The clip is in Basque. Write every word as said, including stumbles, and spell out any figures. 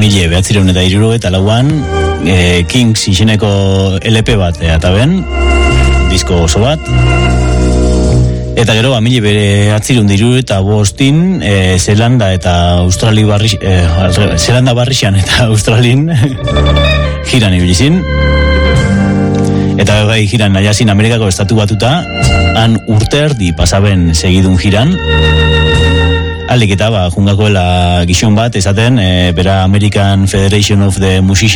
mila behatzireun eta hiruro eta lauan e, Kings izeneko L P bat eta ben, disko oso bat. Eta gero, mila behatzireun hiruro eta bostin e, Zelanda eta Australi barri, e, Zelanda barrixan eta Australin jiran ibilizin. Eta bai jiran nahiazin Amerikako estatu batuta, han urte erdi pasaben segidun jiran. Alik eta ba, jungakoela gizon bat, esaten, e, bera American Federation of the Musicians